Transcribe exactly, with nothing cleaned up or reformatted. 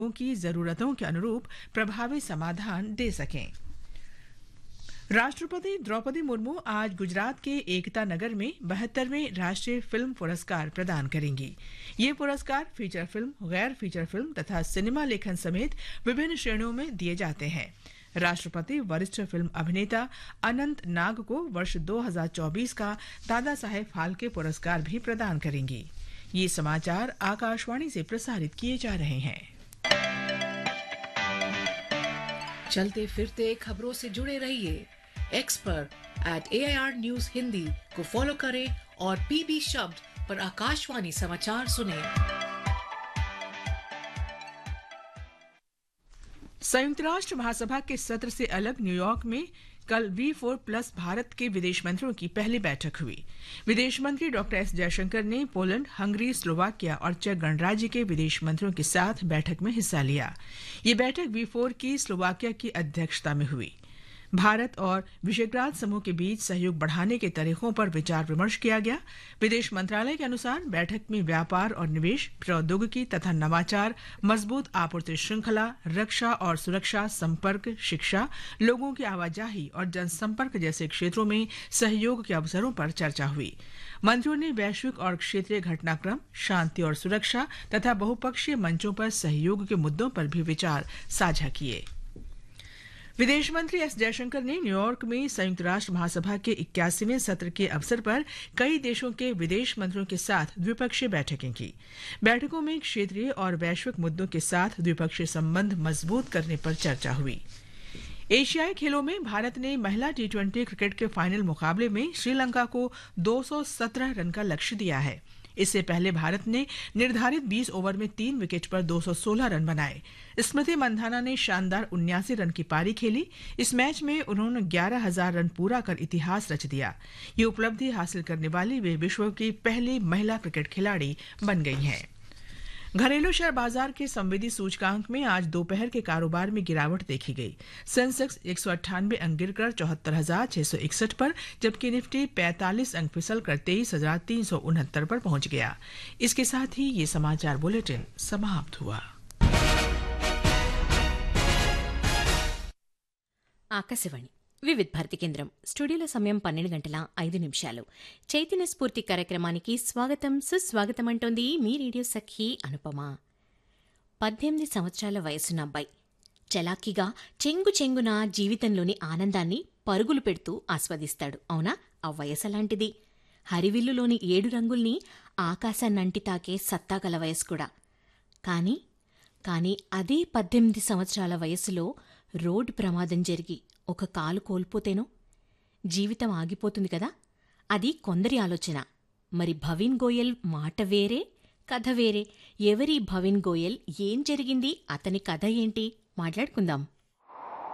की जरूरतों के अनुरूप प्रभावी समाधान दे सकें। राष्ट्रपति द्रौपदी मुर्मू आज गुजरात के एकता नगर में बहत्तरवें राष्ट्रीय फिल्म पुरस्कार प्रदान करेंगी। ये पुरस्कार फीचर फिल्म, गैर फीचर फिल्म तथा सिनेमा लेखन समेत विभिन्न श्रेणियों में दिए जाते हैं। राष्ट्रपति वरिष्ठ फिल्म अभिनेता अनंत नाग को वर्ष दो हज़ार चौबीस का दादा साहेब फाल्के पुरस्कार भी प्रदान करेंगी। ये समाचार आकाशवाणी से प्रसारित किए जा रहे हैं। चलते फिरते खबरों से जुड़े रहिए। एक्स पर eight A I R news Hindi को फॉलो करें और पीबी शब्द पर आकाशवाणी समाचार सुनें। संयुक्त राष्ट्र महासभा के सत्र से अलग न्यूयॉर्क में कल वी फोर प्लस भारत के विदेश मंत्रियों की पहली बैठक हुई। विदेश मंत्री डॉक्टर एस जयशंकर ने पोलैंड, हंगरी, स्लोवाकिया और चेक गणराज्य के विदेश मंत्रियों के साथ बैठक में हिस्सा लिया। ये बैठक वी फोर की स्लोवाकिया की अध्यक्षता में हुई। भारत और विशेषग्राद समूह के बीच सहयोग बढ़ाने के तरीकों पर विचार विमर्श किया गया। विदेश मंत्रालय के अनुसार बैठक में व्यापार और निवेश, प्रौद्योगिकी तथा नवाचार, मजबूत आपूर्ति श्रृंखला, रक्षा और सुरक्षा, संपर्क, शिक्षा, लोगों की आवाजाही और जनसंपर्क जैसे क्षेत्रों में सहयोग के अवसरों पर चर्चा हुई। मंत्रियों ने वैश्विक और क्षेत्रीय घटनाक्रम, शांति और सुरक्षा तथा बहुपक्षीय मंचों पर सहयोग के मुद्दों पर भी विचार साझा किए। विदेश मंत्री एस जयशंकर ने न्यूयॉर्क में संयुक्त राष्ट्र महासभा के इक्यासीवें सत्र के अवसर पर कई देशों के विदेश मंत्रियों के साथ द्विपक्षीय बैठकें की। बैठकों में क्षेत्रीय और वैश्विक मुद्दों के साथ द्विपक्षीय संबंध मजबूत करने पर चर्चा हुई। एशियाई खेलों में भारत ने महिला टी ट्वेंटी क्रिकेट के फाइनल मुकाबले में श्रीलंका को दो सौ सत्रह रन का लक्ष्य दिया है। इससे पहले भारत ने निर्धारित बीस ओवर में तीन विकेट पर दो सौ सोलह रन बनाए। स्मृति मंधाना ने शानदार उन्यासी रन की पारी खेली। इस मैच में उन्होंने ग्यारह हज़ार रन पूरा कर इतिहास रच दिया। ये उपलब्धि हासिल करने वाली वे विश्व की पहली महिला क्रिकेट खिलाड़ी बन गई हैं। घरेलू शेयर बाजार के संवेदी सूचकांक में आज दोपहर के कारोबार में गिरावट देखी गई। सेंसेक्स एक सौ अट्ठानवे अंक गिरकर चौहत्तर हजार छह सौ इकसठ पर, जबकि निफ्टी पैंतालीस अंक फिसलकर तेईस हजार तीन सौ उनहत्तर पर पहुंच गया। इसके साथ ही ये समाचार बुलेटिन समाप्त हुआ। ఆకాశవాణి వివిధ భారతి కేంద్రం స్టూడియోలో సమయం పన్నెండు గంటల ఐదు నిమిషాలు. చైతన్య స్ఫూర్తి కార్యక్రమానికి స్వాగతం సుస్వాగతం అంటోంది మీ రేడియో సఖి అనుపమ. పద్దెనిమిది సంవత్సరాల వయసున్న అబ్బాయి చలాకీగా చెంగు చెంగున జీవితంలోని ఆనందాన్ని పరుగులు పెడుతూ ఆస్వాదిస్తాడు. అవునా? ఆ వయసు అలాంటిది. హరివిల్లులోని ఏడు రంగుల్ని ఆకాశాన్నంటి తాకే సత్తాగల వయసు కూడా. కానీ కానీ అదే పద్దెనిమిది సంవత్సరాల వయసులో రోడ్డు ప్రమాదం జరిగి ఒక కాలు కోల్పోతేనో జీవితం ఆగిపోతుంది కదా. అది కొందరి ఆలోచన. మరి భవిన్ గోయల్ మాట వేరే, కథ వేరే. ఎవరి భవిన్ గోయల్, ఏం జరిగింది, అతని కథ ఏంటి, మాట్లాడుకుందాం.